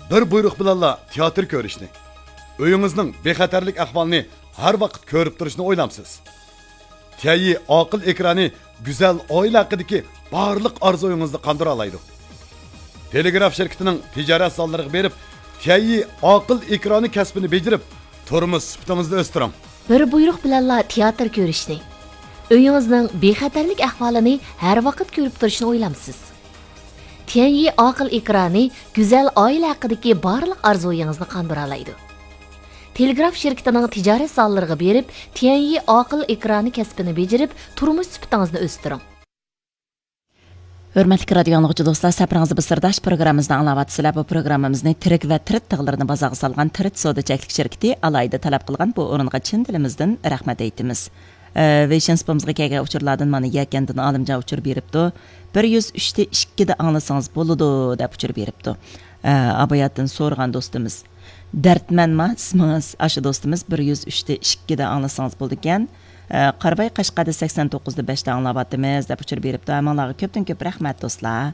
bir buyruq bilanla teatr ko'rishni, uyingizning bexatarlik ahvolini har vaqt ko'rib turishni o'ylamsiz. Tayi aql ekrani go'zal oila haqidagi barliq orzuyingizni qondira oladi. Telegraf shirkatining tijorat sonlariga berib, Tayi aql ekrani kasbini bejarib, turmush sifatingizni o'stiring. Bir buyruq bilanla teatr ko'rishni, uyingizning bexatarlik ahvolini har vaqt ko'rib turishni o'ylamsiz. Tayi aql ekrani go'zal oila haqidagi barliq orzuyingizni qondira oladi. Telegraf shirkatining tijorat sonlariga berib, Tayi aql ekrani kasbini bejarib, turmush sifatingizni o'stiring. Hörmətli radio anlıqçı dostlar, səpirіңizdə bir sırdaş proqramımızda anlavatısılar. Bu proqramımızı tirik və tirit tığlarını bazağı salğan tirit sodacaklik şirketi alayda talab qılğan bu orunğa çin dilimizdən rəhmət eytimiz. Veşen spamızға kəgə uçurlardan mani yəkəndin alımca uçur beribdi. 103.2'de anlasanız boludu deb uçur beribdi. Abayatdan sorğan dostumuz. Dərtmənma isminiz aşı dostumuz 103.2'de anlasanız boldu ekan. Qarbay Qashqada 89.5'da anlavatımız deb uçur beribdi. Amanlarga köpdən köp rəhmət dostlar.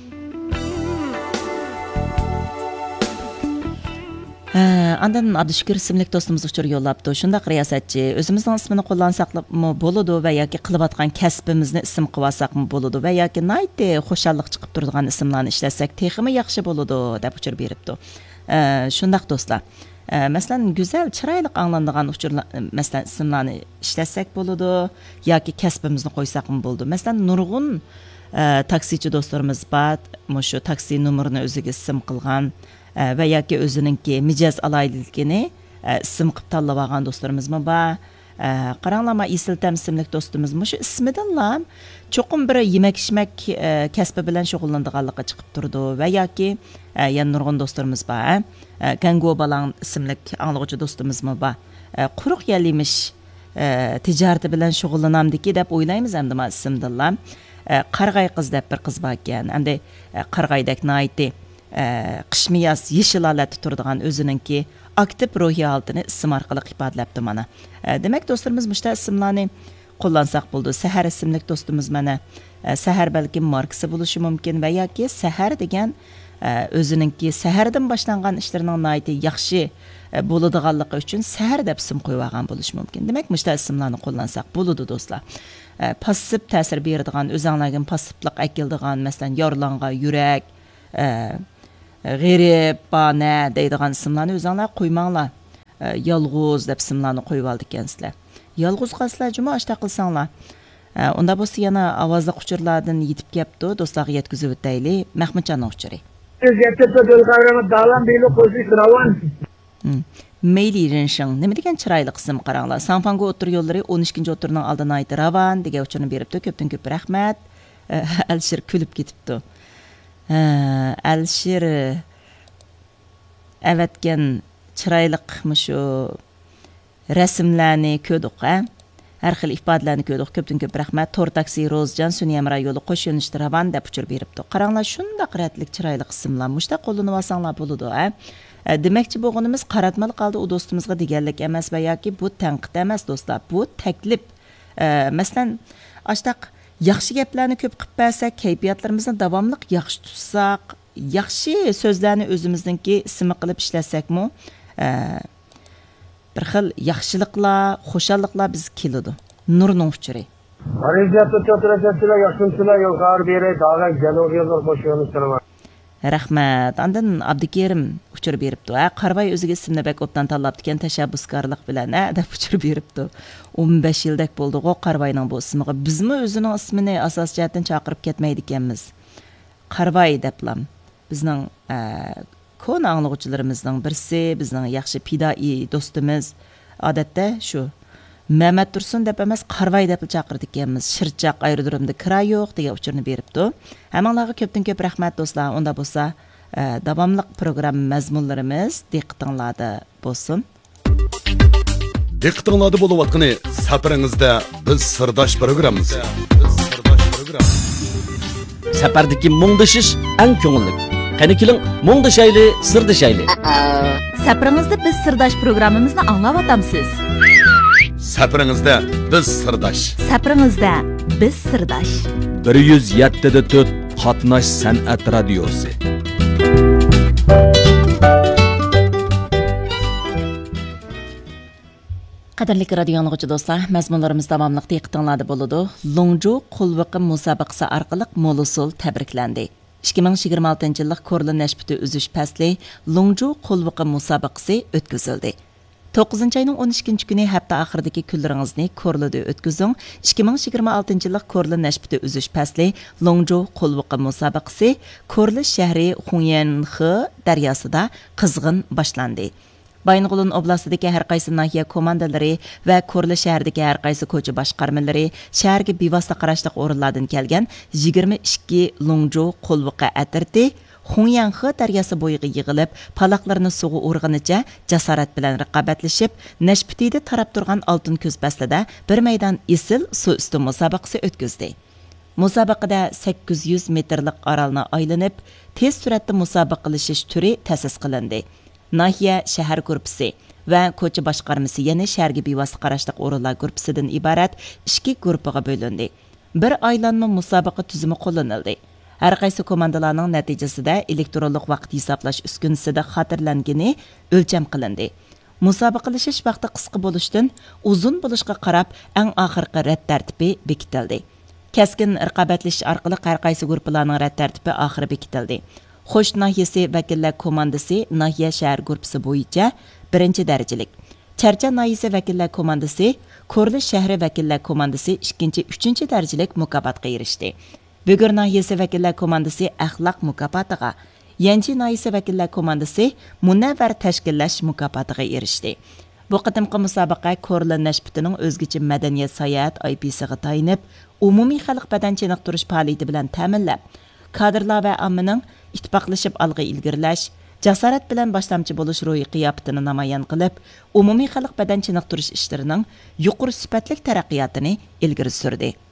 Andan Abdüşkür isimlik dostumuz uçur yollabdı. Şundaq riyasatçı, özümüzün ismini qollansaqmı boludu və ya ki qılıbatqan kəsbimizni isim qıvasaqmı boludu və ya ki nayti xoşallıq çıxıb durduğan isimlarni işləsək teximi yaxşı boludu deb uçur beribdi. Şundaq dostlar. Məsələn, güzel, çiraylıq anlandığan uçurlar, məsələn, isimlarni işləsək boludu, ya ki kəsbimizni qoysaqmı boludu. Məsələn, nurğun taksiçi dostlarımız var, şu taksi numarını özüge isim qılğan və ya ki özününki micaz alaylıqını isim qıb tallavagan dostlarımız mı var? Qaranlama isiltem isimlik dostumuz mu? Şu ismidanla çoxum bir yemek-içmek kəsbi bilən şoğullandığanlığa çıxıb durdu və ya ki yan nurğun dostlarımız var. Gango balan isimlik anlıqçı dostumuz mu var? Quruq yəliymiş ticareti bilən şoğullanamdı ki deb oylayımız əmdi ma isimdilla. Qarğay qız deb bir qız var ekan. Əmdi qarğaydak naiti qishmiyaz yeşil alat turduğan özününki aktiv ruhi altını isim arqali ifadelabdi mana. Demek dostlarımız müşta isimlarni qollansaq buldu. Səhər isimlik dostumuz mana. Səhər bəlkə markası buluşu mümkün və ya ki səhər degan özününki səhərdən başlanğan işlərinin naiti yaxşı boladiganlığı üçün səhər deb isim qoyvagan buluş mümkün. Demek müşta isimlarni qollansaq buludu dostlar. Passib təsir berdigan, özənglərgin passiblik əkildigan, məsələn, yorulanga, yürək, g'irib, bana deydigan isimlarni o'zinglar qo'ymanglar. Yolg'uz deb isimlarni qo'yib oldi ekansizlar. Yolg'uz qaslar juma ashta qilsanglar. Unda bo'lsa yana ovozli quchurlardan yetib kelibdi, do'stlarga yetkazib o'taylik. Mahmudjonning quchuri. Meyli Renshang nima degan chiroyli qism qaranglar. Sanfango o'tir yo'llari 12-o'tirning oldin aytib ravan degan uchurni beribdi. Ko'pdan ko'p rahmat. Alshir kulib ketibdi. Alshir avatgan chiroyliq mushu rasmlarni ko'rdik, har xil ifodalarni ko'rdik. Ko'pdan ko'p rahmat. Tor taksi Rozjan Sunyamra yo'li qo'sh yo'nalishda ravan deb uchur beribdi. Qaranglar, shunda qiratlik chiroyli qismlar mushta qo'llanib olsanglar bo'ladi, Demakchi bo'lganimiz qaratmal qoldi u do'stimizga deganlik emas va yoki bu tanqid emas do'stlar. Bu taklif. Masalan, ashtaq yaxshi gaplarni ko'p qilib bersak, kayfiyatlarimizni davomli yaxshi tutsak, yaxshi so'zlarni o'zimizningki ismi qilib ishlatsak-mu, bir xil yaxshiliklar, xushalliklar biz keladi. Nurning uchuri. Rahmat. Andan Abdukerim uchur beribdi. Qarbay o'ziga ismni bak obdan tanlab ekan tashabbuskorlik bilan deb uchur beribdi. 15 yildak bo'ldi o Qarbayning bu ismiga. Bizmi o'zining ismini asos jihatdan chaqirib ketmaydi ekanmiz. Qarbay deblam. Bizning ko'na anglag'uchilarimizning birisi, bizning yaxshi pidoi do'stimiz odatda shu Mehmet Tursun deb emas Qarbay deb chaqirdik ekanmiz. Shirchaq aerodromda kira yo'q degan uchurni beribdi. Hammalarga ko'pdan ko'p rahmat do'stlar. Unda bo'lsa davomli program mazmunlarimiz diqqatingizda bo'lsin. Diqqatingizda bo'layotgani safaringizda biz sirdosh programmamiz. Safardagi mungdashish eng ko'ngilli. Qani keling mungdashayli, sirdashayli. Safaringizda biz sirdosh programmamizni anglayotamsiz. Safaringizda biz sirdosh. Safaringizda biz sirdosh. 107.4 Qatnash san'at radiosi. Qadirlik radio anlıqçı dostlar, məzmunlarımız davamlıq diqqətinizdə boludu. Longju qolvıqı müsabiqəsi arqılıq Mosul təbrikləndi. 2026 yıllık Korlu Nəşbütü üzüş pəsli Longju qolvıqı müsabiqəsi ötküzüldü. 9 ayının 12 günü hafta axırındakı günlərinizni Korluda ötküzün. 2026 yıllık Korlu Nəşbütü üzüş pəsli Longju qolvıqı müsabiqəsi Korlu şəhəri Xunyanxı dəryasında qızğın başlandı. Bayınğulun oblastidagi har qaysi nahiya komandalari va Korli shahridagi har qaysi ko'cha boshqarmalari shaharga bevosita qarashliq o'rinlardan kelgan 22 Longju qo'lviqi atirdi Xunyanxi daryosi bo'yiga yig'ilib, paloqlarini suvga urg'anicha jasorat bilan raqobatlashib, Nashbutida tarab turgan oltin ko'z baslida bir maydon isil suv usti musobaqasi o'tkazdi. Musobaqada 800 metrlik orolni aylanib, tez suratda musobaqalashish turi ta'sis qilindi. Nahiya shahar guruhi va ko'cha boshqarmasi yana shaharga bevosita qarashliq o'rinlar guruhidan iborat 2 guruhga bo'lindi. Bir aylanma musobaqa tuzumi qo'llanildi. Har qaysi komandalarning natijasida elektronlik vaqt hisoblash uskunasida xotirlangani o'lcham qilindi. Musobaqalashish vaqti qisqa bo'lishdan uzun bo'lishga qarab eng oxirgi rad tartibi bekitildi. Keskin raqobatlashish orqali har qaysi guruhlarning rad tartibi oxiri bekitildi. Xo'sh nahiyasi vakillar komandasi nahiya shahar guruhi bo'yicha 1-darajalik. Charcha nahiyasi vakillar komandasi Korli shahri vakillar komandasi 2-3-darajalik mukofotga erishdi. Bugur nahiyasi vakillar komandasi axloq mukofotiga, Yangi nahiyasi vakillar komandasi munavvar tashkillash mukofotiga erishdi. Bu qatimqi musobaqa Korli Nashbutining o'zgacha madaniyat sayohat IPsiga tayinib, umumiy xalq badan chiniqtirish faoliyati bilan ta'minlab, kadrlar va ommaning ittifoqlashib olg'a ilgirlash, jasorat bilan boshlamchi bo'lish ro'yi qiyofatini namoyon qilib, umumiy xalq badan chiniqtirish ishlarining yuqori sifatli taraqqiyotini ilgari surdi.